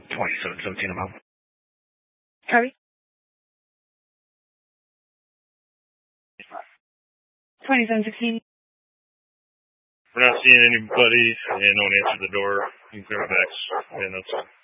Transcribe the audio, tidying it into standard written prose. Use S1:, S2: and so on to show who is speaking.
S1: 2717 about.
S2: Copy. 2716.
S3: We're not seeing anybody, and no one answered the door. You can clear my backs. And that's